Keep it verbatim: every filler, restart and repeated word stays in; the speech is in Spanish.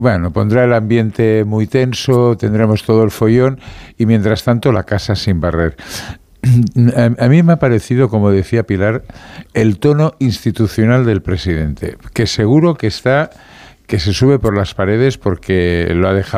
Bueno, pondrá el ambiente muy tenso, tendremos todo el follón y mientras tanto la casa sin barrer. A, a mí me ha parecido, como decía Pilar, el tono institucional del presidente, que seguro que está, que se sube por las paredes porque lo ha dejado